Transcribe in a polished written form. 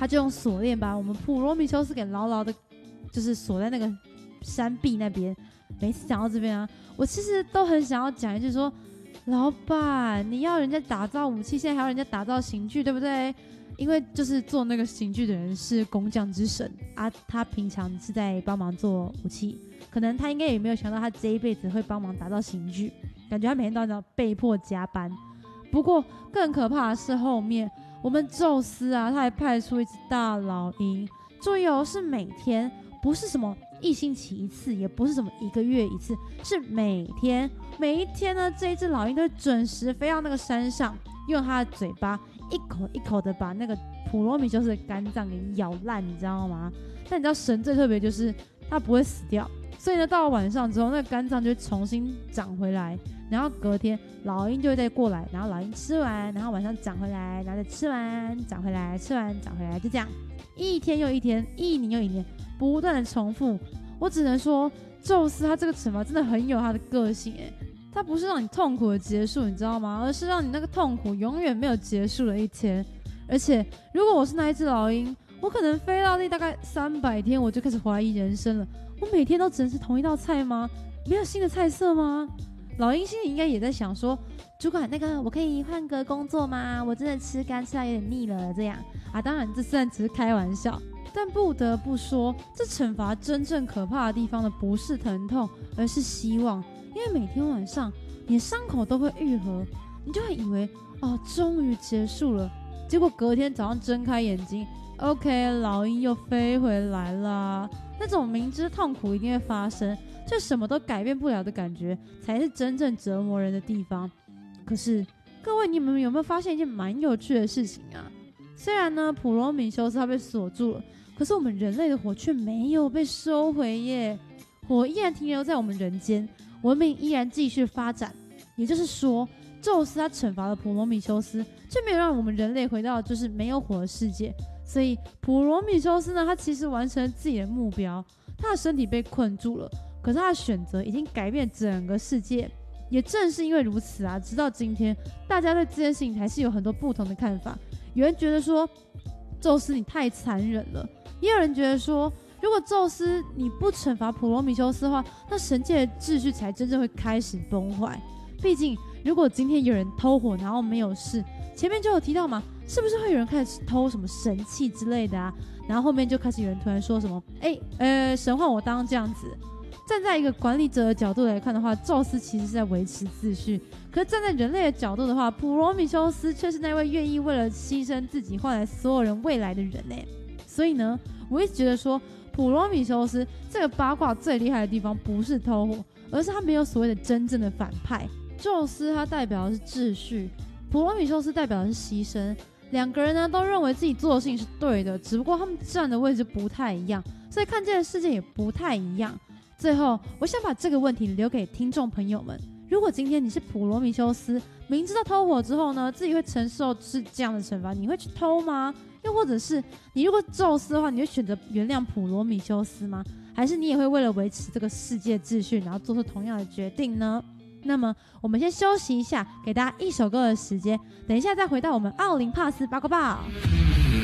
他就用锁链把我们普罗米修斯给牢牢的，就是锁在那个山壁那边。每次讲到这边啊，我其实都很想要讲一句说，老板，你要人家打造武器，现在还要人家打造刑具，对不对？因为就是做那个刑具的人是工匠之神啊，他平常是在帮忙做武器，可能他应该也没有想到他这一辈子会帮忙打造刑具，感觉他每天都要被迫加班。不过更可怕的是后面我们宙斯啊，他还派出一只大老鹰，注意哦，是每天，不是什么1星期一次，也不是什么1个月一次，是每天。每一天呢，这一只老鹰都会准时飞到那个山上，用它的嘴巴一口一口的把那个普罗米修斯的肝脏给咬烂，你知道吗？但你知道神最特别就是它不会死掉，所以呢，到了晚上之后，那个肝脏就会重新长回来，然后隔天老鹰就会再过来，然后老鹰吃完，然后晚上长回来，然后再吃完长回来，吃完长回来，就这样一天又一天，一年又一年，不断的重复。我只能说，宙斯他这个惩罚真的很有他的个性他不是让你痛苦的结束，你知道吗？而是让你那个痛苦永远没有结束的一天。而且，如果我是那一只老鹰，我可能飞到大概300天，我就开始怀疑人生了。我每天都只能吃同一道菜吗？没有新的菜色吗？老鹰心里应该也在想说，主管，那个我可以换个工作吗？我真的吃肝吃到有点腻了，这样啊。当然，这虽然只是开玩笑，但不得不说，这惩罚真正可怕的地方呢，不是疼痛，而是希望。因为每天晚上你的伤口都会愈合，你就会以为哦，终于结束了。结果隔天早上睁开眼睛 ，OK， 老鹰又飞回来啦。那种明知痛苦一定会发生，却什么都改变不了的感觉，才是真正折磨人的地方。可是各位，你们有没有发现一件蛮有趣的事情啊？虽然呢，普罗米修斯他被锁住了，可是我们人类的火却没有被收回耶，火依然停留在我们人间。文明依然继续发展，也就是说，宙斯他惩罚了普罗米修斯，却没有让我们人类回到就是没有火的世界。所以普罗米修斯呢，他其实完成了自己的目标，他的身体被困住了，可是他的选择已经改变整个世界。也正是因为如此啊，直到今天，大家对这件事情还是有很多不同的看法。有人觉得说，宙斯你太残忍了，也有人觉得说，如果宙斯你不惩罚普罗米修斯的话，那神界的秩序才真正会开始崩坏。毕竟，如果今天有人偷火然后没有事，前面就有提到嘛，是不是会有人开始偷什么神器之类的啊？然后后面就开始有人突然说什么，神换我当这样子。站在一个管理者的角度来看的话，宙斯其实是在维持秩序。可是站在人类的角度的话，普罗米修斯却是那位愿意为了牺牲自己换来所有人未来的人所以呢，我一直觉得说，普罗米修斯这个八卦最厉害的地方不是偷火，而是他没有所谓的真正的反派。宙斯他代表的是秩序，普罗米修斯代表的是牺牲。两个人呢都认为自己做的事情是对的，只不过他们站的位置不太一样，所以看见的世界也不太一样。最后，我想把这个问题留给听众朋友们：如果今天你是普罗米修斯，明知道偷火之后呢，自己会承受是这样的惩罚，你会去偷吗？又或者是你如果宙斯的话，你会选择原谅普罗米修斯吗？还是你也会为了维持这个世界秩序，然后做出同样的决定呢？那么我们先休息一下，给大家一首歌的时间，等一下再回到我们奥林帕斯八卦报。